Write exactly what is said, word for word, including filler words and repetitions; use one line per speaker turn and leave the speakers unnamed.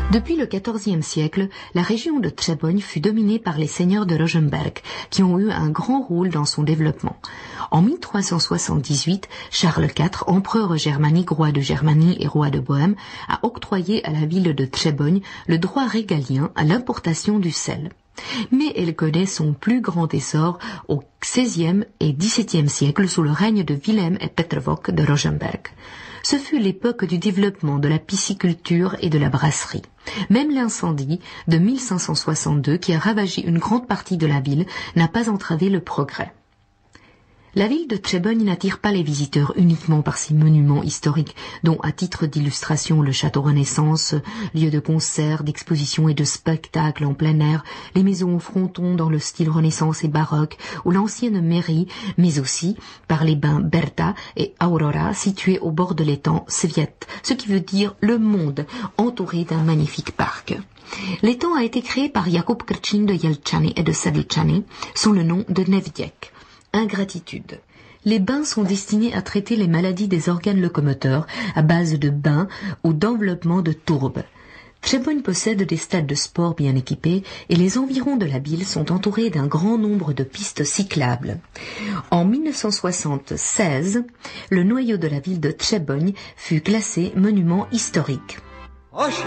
Depuis le quatorzième siècle, la région de Třeboň fut dominée par les seigneurs de Rožmberk, qui ont eu un grand rôle dans son développement. En mille trois cent soixante-dix-huit, Charles quatre, empereur germanique, roi de Germanie et roi de Bohême, a octroyé à la ville de Třeboň le droit régalien à l'importation du sel. Mais elle connaît son plus grand essor au seizième et dix-septième siècle sous le règne de Wilhelm et Petrvok de Rožmberk. Ce fut l'époque du développement de la pisciculture et de la brasserie. Même l'incendie de mille cinq cent soixante-deux, qui a ravagé une grande partie de la ville, n'a pas entravé le progrès. La ville de Třeboň n'attire pas les visiteurs uniquement par ses monuments historiques, dont à titre d'illustration le château Renaissance, lieu de concerts, d'expositions et de spectacles en plein air, les maisons au fronton dans le style Renaissance et baroque, ou l'ancienne mairie, mais aussi par les bains Berta et Aurora situés au bord de l'étang Sviet, ce qui veut dire le monde, entouré d'un magnifique parc. L'étang a été créé par Jakub Krčín de Jelčany et de Sedlčany sous le nom de Nevděk. Ingratitude. Les bains sont destinés à traiter les maladies des organes locomoteurs à base de bains ou d'enveloppement de tourbes. Třeboň possède des stades de sport bien équipés et les environs de la ville sont entourés d'un grand nombre de pistes cyclables. En mille neuf cent soixante-seize, le noyau de la ville de Třeboň fut classé monument historique.